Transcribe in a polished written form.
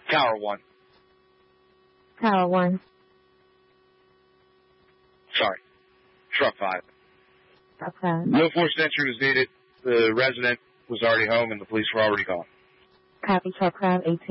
Tower 1. Tower 1. Sorry. Truck 5. Truck 5. No forced entry was needed. The resident was already home and the police were already gone. Copy, Truck 5, 18.